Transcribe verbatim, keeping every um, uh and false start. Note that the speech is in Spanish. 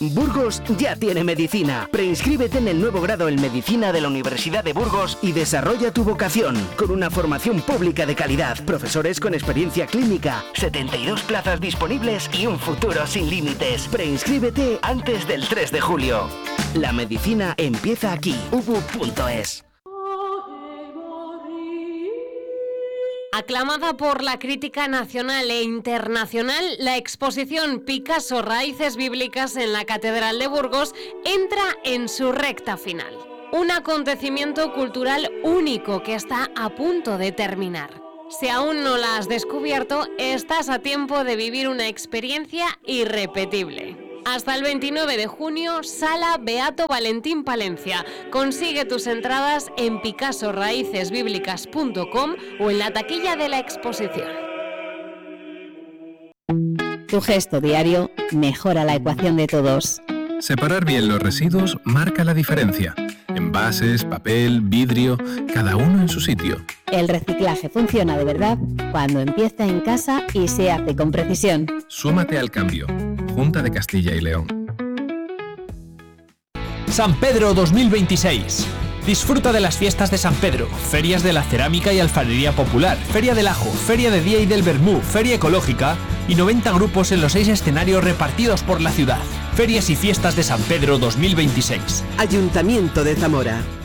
Burgos ya tiene medicina. Preinscríbete en el nuevo grado en Medicina de la Universidad de Burgos y desarrolla tu vocación con una formación pública de calidad, profesores con experiencia clínica, setenta y dos plazas disponibles y un futuro sin límites. Preinscríbete antes del tres de julio. La medicina empieza aquí. u b u punto es. Aclamada por la crítica nacional e internacional, la exposición Picasso Raíces Bíblicas en la Catedral de Burgos entra en su recta final. Un acontecimiento cultural único que está a punto de terminar. Si aún no la has descubierto, estás a tiempo de vivir una experiencia irrepetible. Hasta el veintinueve de junio, Sala Beato Valentín Palencia. Consigue tus entradas en picasso raíces bíblicas punto com o en la taquilla de la exposición. Tu gesto diario mejora la ecuación de todos. Separar bien los residuos marca la diferencia. Envases, papel, vidrio, cada uno en su sitio. El reciclaje funciona de verdad cuando empieza en casa y se hace con precisión. Súmate al cambio. Junta de Castilla y León. San Pedro dos mil veintiséis. Disfruta de las fiestas de San Pedro, ferias de la cerámica y alfarería popular, feria del ajo, feria de día y del vermú, feria ecológica y noventa grupos en los seis escenarios repartidos por la ciudad. Ferias y fiestas de San Pedro dos mil veintiséis. Ayuntamiento de Zamora.